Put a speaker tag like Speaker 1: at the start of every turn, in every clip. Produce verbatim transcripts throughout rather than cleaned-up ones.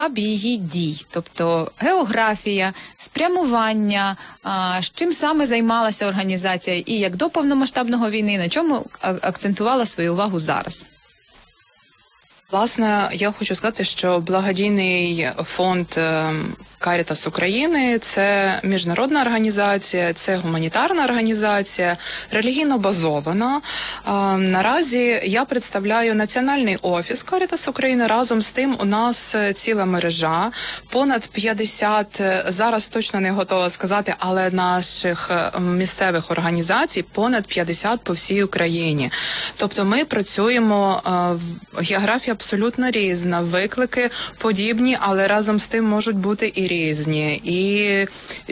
Speaker 1: її дій, тобто географія, спрямування, а, з чим саме займалася організація і як до повномасштабного війни, на чому акцентувала свою увагу зараз?
Speaker 2: Власне, я хочу сказати, що благодійний фонд Карітас України – це міжнародна організація, це гуманітарна організація, релігійно базована. Наразі я представляю національний офіс Карітас України. Разом з тим у нас ціла мережа, понад п'ятдесят, зараз точно не готова сказати, але наших місцевих організацій понад п'ятдесят по всій Україні. Тобто ми працюємо, географія абсолютно різна, виклики подібні, але разом з тим можуть бути і різні. І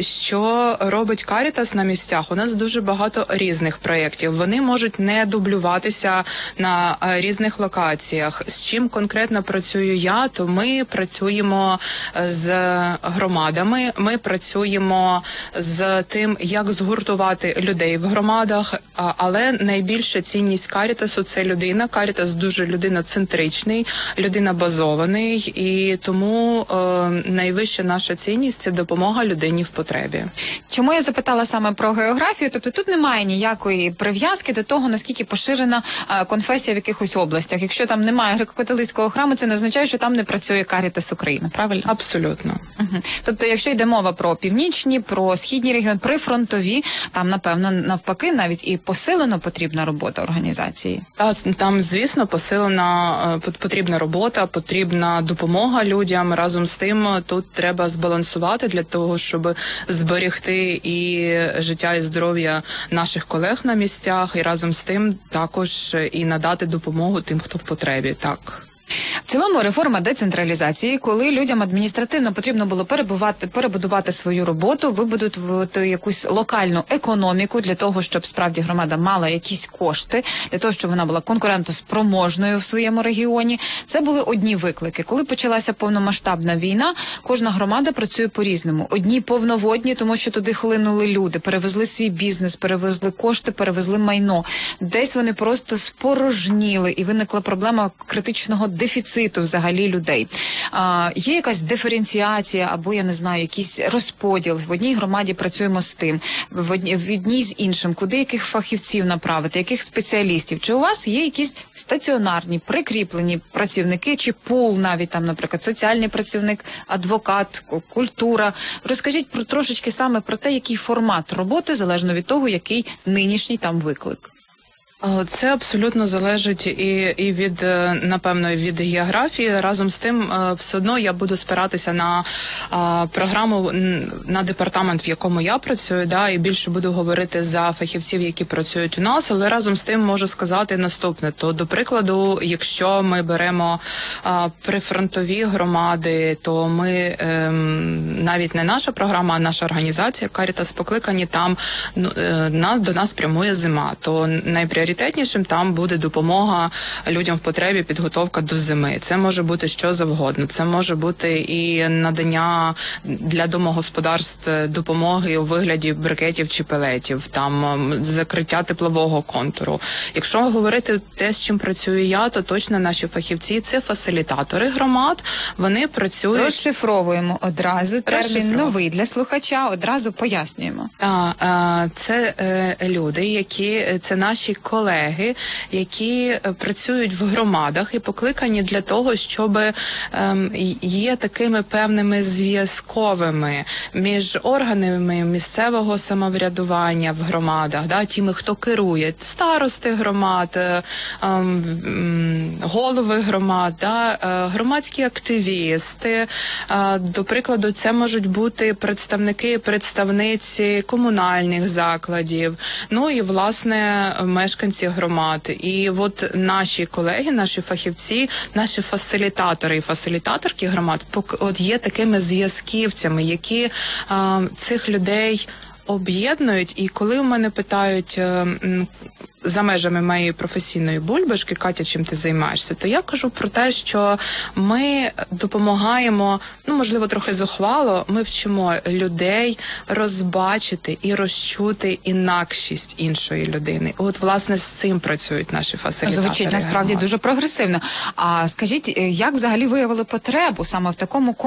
Speaker 2: що робить Карітас на місцях? У нас дуже багато різних проєктів. Вони можуть не дублюватися на різних локаціях. З чим конкретно працюю я, то ми працюємо з громадами, ми працюємо з тим, як згуртувати людей в громадах, але найбільша цінність Карітасу – це людина. Карітас дуже людиноцентричний, людинобазований, і тому е, найвища наша цінність – це допомога людині в потребі.
Speaker 1: Чому я запитала саме про географію? Тобто тут немає ніякої прив'язки до того, наскільки поширена а, конфесія в якихось областях. Якщо там немає греко-католицького храму, це не означає, що там не працює Карітас України, правильно?
Speaker 2: Абсолютно.
Speaker 1: Угу. Тобто, якщо йде мова про північні, про східні регіони, прифронтові, там, напевно, навпаки, навіть і посилено потрібна робота організації.
Speaker 2: Та, там, звісно, посилена потрібна робота, потрібна допомога людям. Разом з тим, тут треба збалансувати для того, щоб зберегти і життя, і здоров'я наших колег на місцях, і разом з тим також і надати допомогу тим, хто в потребі. Так.
Speaker 1: В цілому реформа децентралізації, коли людям адміністративно потрібно було перебувати, перебудувати свою роботу, вибудувати якусь локальну економіку для того, щоб справді громада мала якісь кошти, для того, щоб вона була конкурентоспроможною в своєму регіоні. Це були одні виклики. Коли почалася повномасштабна війна, кожна громада працює по-різному. Одні повноводні, тому що туди хлинули люди, перевезли свій бізнес, перевезли кошти, перевезли майно. Десь вони просто спорожніли, і виникла проблема критичного дефіциту взагалі людей. А, є якась диференціація або, я не знаю, якийсь розподіл. В одній громаді працюємо з тим, в одній, в одній з іншим. Куди яких фахівців направити, яких спеціалістів? Чи у вас є якісь стаціонарні, прикріплені працівники, чи пул навіть там, наприклад, соціальний працівник, адвокат, культура? Розкажіть про трошечки саме про те, який формат роботи, залежно від того, який нинішній там виклик.
Speaker 2: Це абсолютно залежить і, і від, напевно, від географії. Разом з тим, все одно я буду спиратися на а, програму, на департамент, в якому я працюю, да, і більше буду говорити за фахівців, які працюють у нас, але разом з тим можу сказати наступне. То, до прикладу, якщо ми беремо а, прифронтові громади, то ми, ем, навіть не наша програма, а наша організація Карітас покликані, там ну, е, на, до нас прямує зима, то найпріоритетніше Пріоритетнішим там буде допомога людям в потребі, підготовка до зими. Це може бути що завгодно. Це може бути і надання для домогосподарств допомоги у вигляді брикетів чи пелетів, там закриття теплового контуру. Якщо говорити те, з чим працюю я, то точно наші фахівці – це фасилітатори громад. Вони працюють...
Speaker 1: Розшифровуємо одразу. Термін новий для слухача. Одразу пояснюємо.
Speaker 2: А, а, це е, люди, які... Це наші колеги, колеги, які працюють в громадах і покликані для того, щоб ем, є такими певними зв'язковими між органами місцевого самоврядування в громадах, да, тими, хто керує, старости громад, ем, голови громад, да, громадські активісти. Е, до прикладу, це можуть бути представники, представниці комунальних закладів, ну і, власне, мешканці громад. І от наші колеги, наші фахівці, наші фасилітатори і фасилітаторки громад от є такими зв'язківцями, які а, цих людей об'єднують. І коли у мене питають е, м, за межами моєї професійної бульбашки, Катя, чим ти займаєшся, то я кажу про те, що ми допомагаємо, ну, можливо, трохи зухвало, ми вчимо людей розбачити і розчути інакшість іншої людини. От, власне, з цим працюють наші фасилітатори.
Speaker 1: Звучить насправді
Speaker 2: громад.
Speaker 1: дуже прогресивно. А скажіть, як взагалі виявили потребу саме в такому